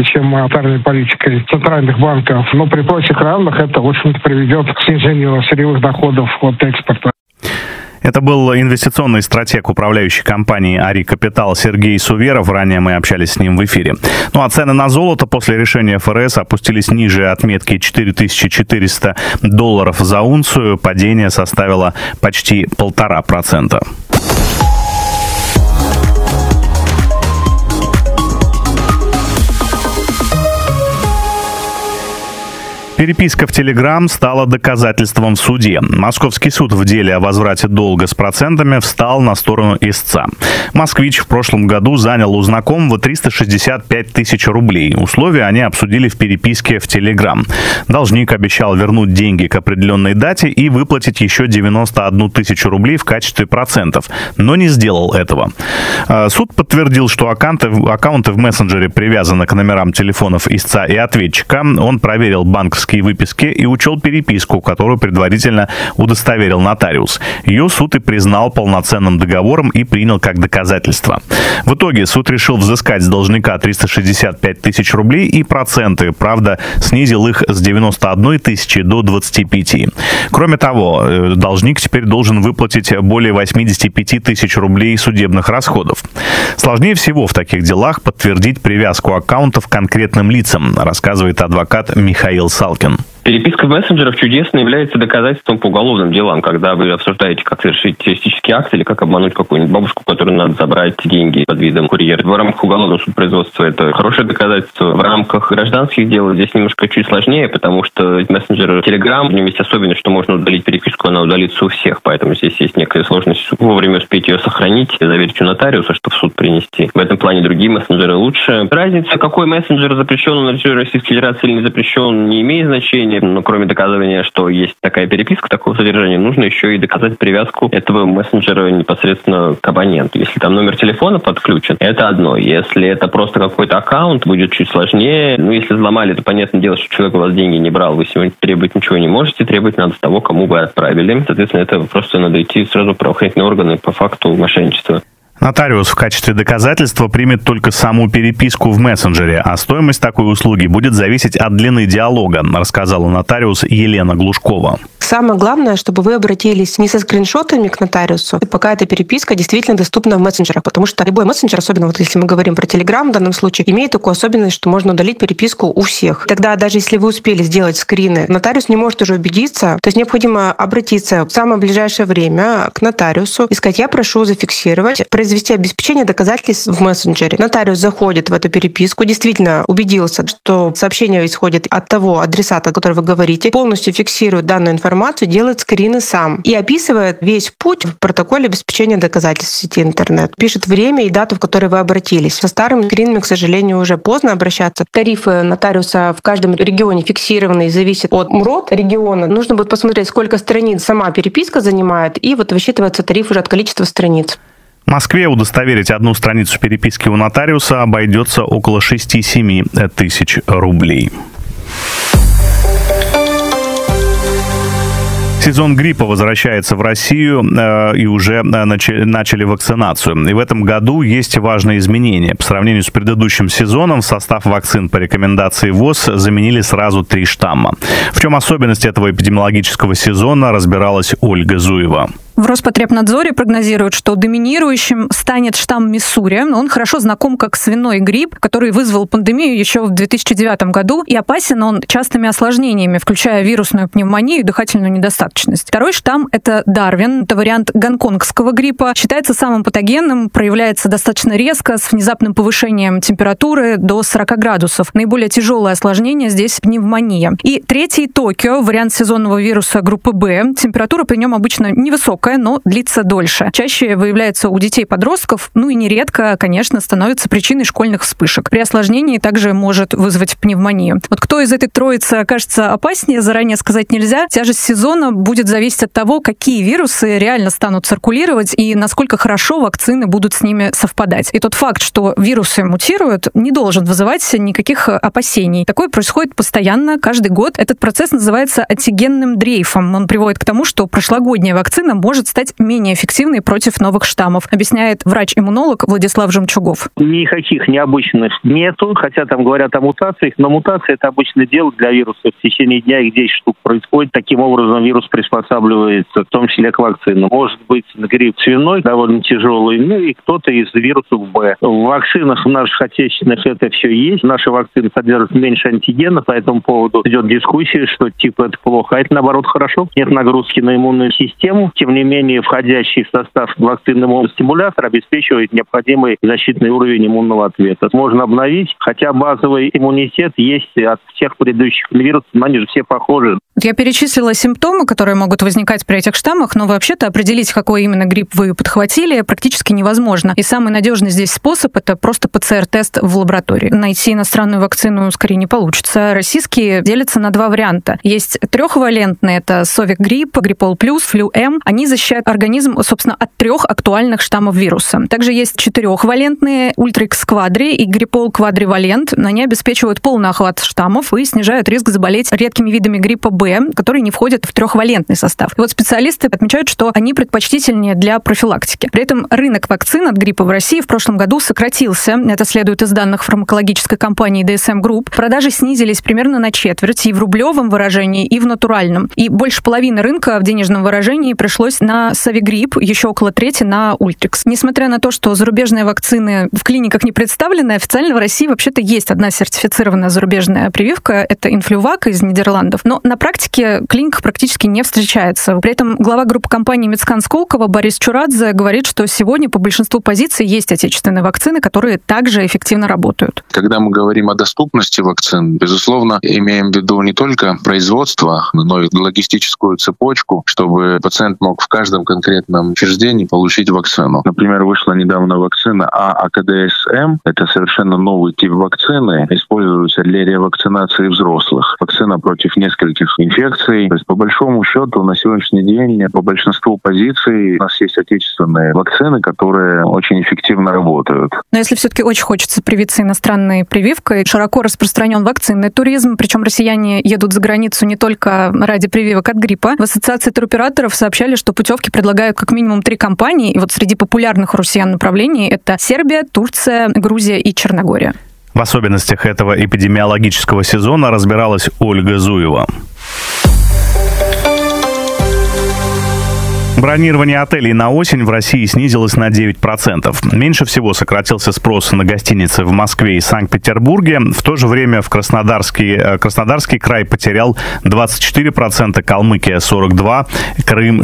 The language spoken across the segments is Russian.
жестче, чем монетарной политикой центральных банков. Но при прочих равных это, в общем-то, приведет к снижению сырьевых доходов от экспорта. Это был инвестиционный стратег управляющей компании «Ари Капитал» Сергей Суверов. Ранее мы общались с ним в эфире. Ну а цены на золото после решения ФРС опустились ниже отметки $4400 за унцию. Падение составило почти 1,5%. Переписка в Telegram стала доказательством в суде. Московский суд в деле о возврате долга с процентами встал на сторону истца. Москвич в прошлом году занял у знакомого 365 тысяч рублей. Условия они обсудили в переписке в Telegram. Должник обещал вернуть деньги к определенной дате и выплатить еще 91 тысячу рублей в качестве процентов, но не сделал этого. Суд подтвердил, что аккаунты в мессенджере привязаны к номерам телефонов истца и ответчика. Он проверил банковские выписки и учел переписку, которую предварительно удостоверил нотариус. Ее суд и признал полноценным договором и принял как доказательство. В итоге суд решил взыскать с должника 365 тысяч рублей и проценты, правда, снизил их с 91 тысячи до 25. Кроме того, должник теперь должен выплатить более 85 тысяч рублей судебных расходов. Сложнее всего в таких делах подтвердить привязку аккаунтов к конкретным лицам, рассказывает адвокат Михаил Салкин. Переписка в мессенджерах чудесно является доказательством по уголовным делам, когда вы обсуждаете, как совершить террористический акт или как обмануть какую-нибудь бабушку, которой надо забрать деньги под видом курьера. В рамках уголовного судопроизводства это хорошее доказательство. В рамках гражданских дел здесь немножко чуть сложнее, потому что мессенджер Telegram, в нем есть особенность, что можно удалить переписку, она удалится у всех, поэтому здесь есть некая сложность вовремя успеть ее сохранить, заверить у нотариуса, чтобы в суд принести. В этом плане другие мессенджеры лучше. Разница, какой мессенджер запрещен на территории Российской Федерации или не запрещен, не имеет значения. Но кроме доказывания, что есть такая переписка, такого содержания, нужно еще и доказать привязку этого мессенджера непосредственно к абоненту. Если там номер телефона подключен, это одно. Если это просто какой-то аккаунт, будет чуть сложнее. Ну, если взломали, то понятное дело, что человек у вас деньги не брал, вы сегодня требовать ничего не можете, требовать надо с того, кому вы отправили. Соответственно, это просто надо идти сразу в правоохранительные органы по факту мошенничества. Нотариус в качестве доказательства примет только саму переписку в мессенджере, а стоимость такой услуги будет зависеть от длины диалога, рассказала нотариус Елена Глушкова. Самое главное, чтобы вы обратились не со скриншотами к нотариусу, пока эта переписка действительно доступна в мессенджерах, потому что любой мессенджер, особенно вот если мы говорим про Telegram в данном случае, имеет такую особенность, что можно удалить переписку у всех. Тогда даже если вы успели сделать скрины, нотариус не может уже убедиться, то есть необходимо обратиться в самое ближайшее время к нотариусу и сказать: я прошу зафиксировать, произвести обеспечение доказательств в мессенджере. Нотариус заходит в эту переписку, действительно убедился, что сообщение исходит от того адресата, о котором вы говорите, полностью фиксирует данную информацию, делает скрины сам и описывает весь путь в протоколе обеспечения доказательств в сети интернет. Пишет время и дату, в которой вы обратились. Со старыми скринами, к сожалению, уже поздно обращаться. Тарифы нотариуса в каждом регионе фиксированы и зависят от МРОД региона. Нужно будет посмотреть, сколько страниц сама переписка занимает, и вот высчитывается тариф уже от количества страниц. В Москве удостоверить одну страницу переписки у нотариуса обойдется около 6-7 тысяч рублей. Сезон гриппа возвращается в Россию и уже начали вакцинацию. И в этом году есть важные изменения. По сравнению с предыдущим сезоном в состав вакцин по рекомендации ВОЗ заменили сразу 3 штамма. В чем особенность этого эпидемиологического сезона, разбиралась Ольга Зуева. В Роспотребнадзоре прогнозируют, что доминирующим станет штамм Миссури. Он хорошо знаком как свиной грипп, который вызвал пандемию еще в 2009 году, и опасен он частыми осложнениями, включая вирусную пневмонию и дыхательную недостаточность. Второй штамм — это Дарвин. Это вариант гонконгского гриппа. Считается самым патогенным, проявляется достаточно резко, с внезапным повышением температуры до 40 градусов. Наиболее тяжелое осложнение здесь пневмония. И третий — Токио, вариант сезонного вируса группы Б. Температура при нем обычно невысокая, но длится дольше. Чаще выявляется у детей-подростков, ну и нередко, конечно, становится причиной школьных вспышек. При осложнении также может вызвать пневмонию. Вот кто из этой троицы окажется опаснее, заранее сказать нельзя. Тяжесть сезона будет зависеть от того, какие вирусы реально станут циркулировать и насколько хорошо вакцины будут с ними совпадать. И тот факт, что вирусы мутируют, не должен вызывать никаких опасений. Такое происходит постоянно, каждый год. Этот процесс называется антигенным дрейфом. Он приводит к тому, что прошлогодняя вакцина может может стать менее эффективной против новых штаммов, объясняет врач-иммунолог Владислав Жемчугов. Никаких необычных нету, хотя там говорят о мутациях, но мутация — это обычное дело для вируса. В течение дня их 10 штук происходит. Таким образом вирус приспосабливается, в том числе к вакцинам. Может быть грипп свиной, довольно тяжелый, и кто-то из вирусов Б. В вакцинах наших отечественных это все есть. Наши вакцины содержат меньше антигенов, по этому поводу идет дискуссия, что типа это плохо, а это наоборот хорошо. Нет нагрузки на иммунную систему. Тем не менее, входящий в состав вакцины иммуностимулятор обеспечивает необходимый защитный уровень иммунного ответа. Можно обновить, хотя базовый иммунитет есть от всех предыдущих вирусов, но они же все похожи. Я перечислила симптомы, которые могут возникать при этих штаммах, но вообще-то определить, какой именно грипп вы подхватили, практически невозможно. И самый надежный здесь способ — это просто ПЦР-тест в лаборатории. Найти иностранную вакцину скорее не получится. Российские делятся на два варианта. Есть трехвалентные, это Совик-грипп, Гриппол плюс, Флю-М. Они защищают организм, собственно, от 3 актуальных штаммов вируса. Также есть 4-валентные Ультрикс-квадри и Гриппол квадривалент. Они обеспечивают полный охват штаммов и снижают риск заболеть редкими видами гриппа Б, которые не входят в 3-валентный состав. И вот специалисты отмечают, что они предпочтительнее для профилактики. При этом рынок вакцин от гриппа в России в прошлом году сократился. Это следует из данных фармакологической компании DSM Group. Продажи снизились примерно на четверть и в рублевом выражении, и в натуральном. И больше половины рынка в денежном выражении пришлось на Совик-грипп, еще около трети на Ультрикс. Несмотря на то, что зарубежные вакцины в клиниках не представлены, официально в России вообще-то есть одна сертифицированная зарубежная прививка. Это Инфлювак из Нидерландов. Но на практике в клиниках практически не встречается. При этом глава группы компании Мицкан Сколково Борис Чурадзе говорит, что сегодня по большинству позиций есть отечественные вакцины, которые также эффективно работают. Когда мы говорим о доступности вакцин, безусловно, имеем в виду не только производство, но и логистическую цепочку, чтобы пациент мог в каждом конкретном учреждении получить вакцину. Например, вышла недавно вакцина АКДСМ. Это совершенно новый тип вакцины, используется для ревакцинации взрослых. Вакцина против нескольких инфекций. То есть, по большому счету, на сегодняшний день по большинству позиций у нас есть отечественные вакцины, которые очень эффективно работают. Но если все-таки очень хочется привиться иностранной прививкой, широко распространен вакцинный туризм, причем россияне едут за границу не только ради прививок от гриппа. В Ассоциации туроператоров сообщали, что путевки предлагают как минимум 3 компании, и вот среди популярных у россиян направлений это Сербия, Турция, Грузия и Черногория. В особенностях этого эпидемиологического сезона разбиралась Ольга Зуева. Бронирование отелей на осень в России снизилось на 9%. Меньше всего сократился спрос на гостиницы в Москве и Санкт-Петербурге. В то же время в Краснодарский край потерял 24%, Калмыкия 42%, Крым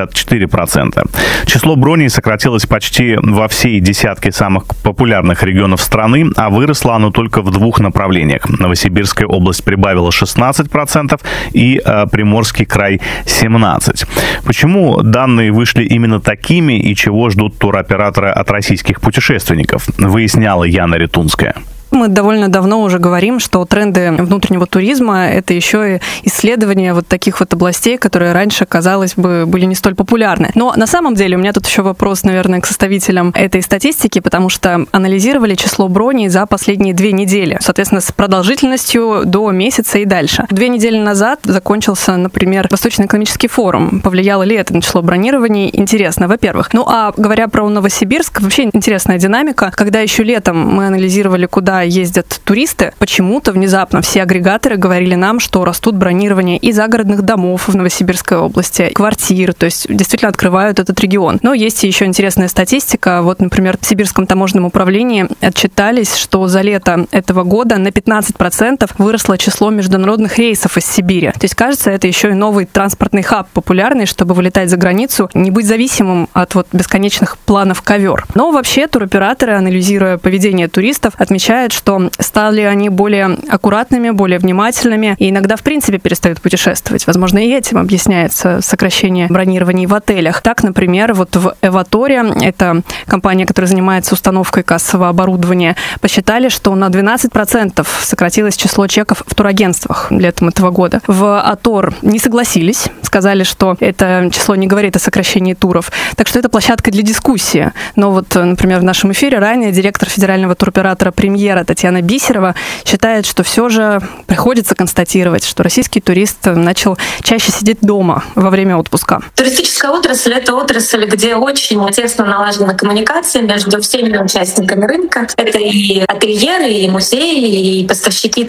64%. Число броней сократилось почти во всей десятке самых популярных регионов страны, а выросло оно только в 2 направлениях. Новосибирская область прибавила 16% и Приморский край 17%. Почему данные вышли именно такими и чего ждут туроператоры от российских путешественников, выясняла Яна Ретунская. Мы довольно давно уже говорим, что тренды внутреннего туризма – это еще и исследования вот таких вот областей, которые раньше, казалось бы, были не столь популярны. Но на самом деле у меня тут еще вопрос, наверное, к составителям этой статистики, потому что анализировали число броней за последние 2 недели, соответственно, с продолжительностью до месяца и дальше. 2 недели назад закончился, например, Восточный экономический форум. Повлияло ли это на число бронирований? Интересно, во-первых. Ну, а говоря про Новосибирск, вообще интересная динамика. Когда еще летом мы анализировали, куда ездят туристы, почему-то внезапно все агрегаторы говорили нам, что растут бронирования и загородных домов в Новосибирской области, квартир, то есть действительно открывают этот регион. Но есть еще интересная статистика. Вот, например, в Сибирском таможенном управлении отчитались, что за лето этого года на 15% выросло число международных рейсов из Сибири. То есть, кажется, это еще и новый транспортный хаб популярный, чтобы вылетать за границу, не быть зависимым от вот бесконечных планов ковер. Но вообще туроператоры, анализируя поведение туристов, отмечают, что стали они более аккуратными, более внимательными и иногда, в принципе, перестают путешествовать. Возможно, и этим объясняется сокращение бронирований в отелях. Так, например, вот в Эваторе, это компания, которая занимается установкой кассового оборудования, посчитали, что на 12% сократилось число чеков в турагентствах летом этого года. В Атор не согласились, сказали, что это число не говорит о сокращении туров. Так что это площадка для дискуссии. Но вот, например, в нашем эфире ранее директор федерального туроператора «Премьера» туроператора Татьяна Бисерова считает, что все же приходится констатировать, что российский турист начал чаще сидеть дома во время отпуска. Туристическая отрасль — это отрасль, где очень тесно налажена коммуникация между всеми участниками рынка. Это и ательеры, и музеи, и поставщики